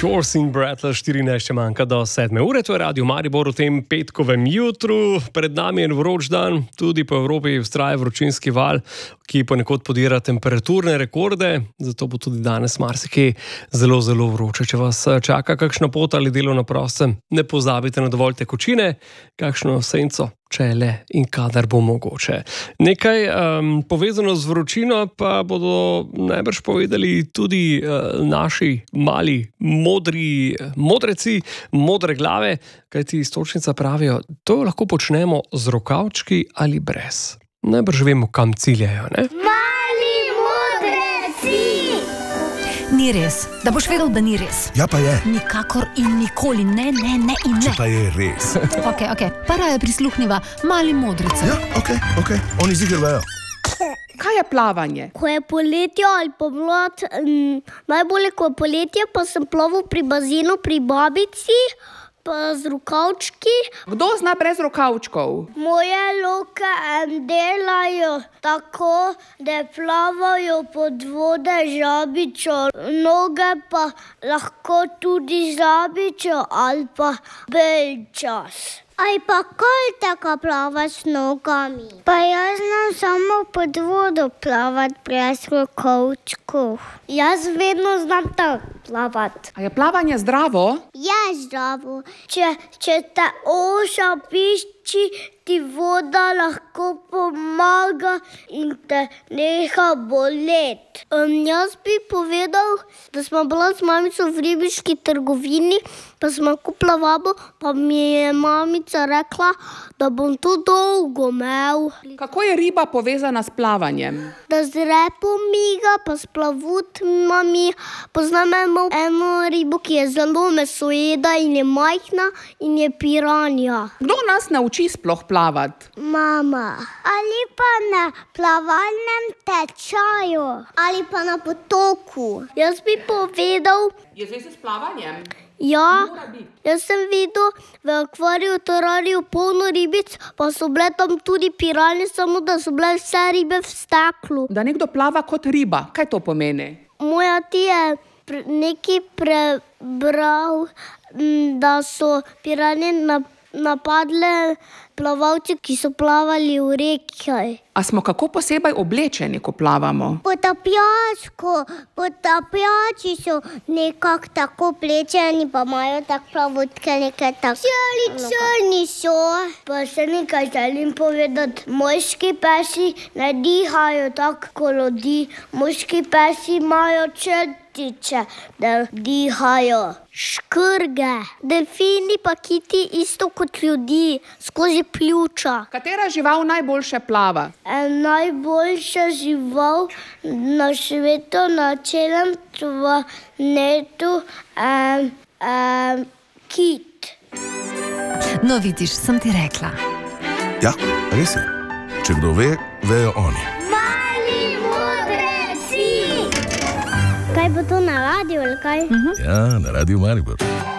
Doors in Brattle, 14 manjka do 7 ure, to je Radio Maribor v tem petkovem jutru. Pred nami je vroč dan, tudi po Evropi vztraja vročinski val, ki ponekod podira temperaturne rekorde, zato bo tudi danes marsikaj zelo, zelo vroče. Če vas čaka kakšna pot ali delo na prostem, ne pozabite na dovolj tekočine, kakšno senco, če je le in kadar bo mogoče. Nekaj povezano z vročino pa bodo najbrž povedali tudi naši mali modreci, modre glave, kajti istočnica pravijo, to lahko počnemo z rokavčki ali brez. Najbrž vemo, kam ciljajo, ne? Mali modreci! Ni res. Da boš vedel, da ni res. Ja, pa je. Nikakor in nikoli. Ne in ne. Če pa je res. Ok. Para je prisluhniva mali modrice. Ja, ok. Oni ziger vejo. Kaj je plavanje? Ko je poletje ali pomlad, najbolje ko je poletje, pa sem plaval pri bazenu, pri babici, pa z rokavčki. Kdo zna brez rokavčkov? Moje loke delajo tako, da plavajo pod vode žabičo, noge pa lahko tudi žabičo ali pa belčas. Aj pa kaj tako plavaš s nogami? Pa jaz znam samo pod vodo plavati brez rokavčkov. Jaz vedno znam tako plavati. A je plavanje zdravo? Je zdravo. Če te oša pišči, ti voda lahko pomaga in te neha boleti. Jaz bi povedal, da smo bila z mamico v ribiški trgovini, pa smo kupila vabo, pa mi je mamica rekla, da bom to dolgo imel. Kako je riba povezana s plavanjem? Da z repom miga, pa s plavutmami. Poznam eno ribo, ki je zelo mesojeda in je majhna in je piranja. Kdo nas nauči sploh plavati? Mama. Ali pa na plavalnem tečaju. Ali pa na potoku. Jaz bi povedal... Je zveze s plavanjem? Ja, jaz sem videl v akvariju, terariju polno ribic, pa so bile tam tudi piranje, samo da so bile vse ribe v steklu. Da nekdo plava kot riba, kaj to pomeni? Moja ti je nekaj prebral, da so piranje napadle plavalci, ki so plavali v reki. A smo kako posebej oblečeni, ko plavamo? Potapljači so nekako tako oblečeni, pa imajo tako plavutke, nekaj tako. Črni so. Pa še nekaj želim povedati. Moški pesi ne dihajo tako kot ljudi. Moški pesi imajo črtiče, da dihajo. Škrge. Delfini pa kiti isto kot ljudi, skozi pljuča. Katera žival najboljše plava? Najboljša žival na svetu, na celem planetu, kit. No, vidiš, sem ti rekla. Ja, res je. Če kdo ve, vejo oni. Mali modreci! Kaj bo to na radiju ali kaj? Ja, na Radio Maribor.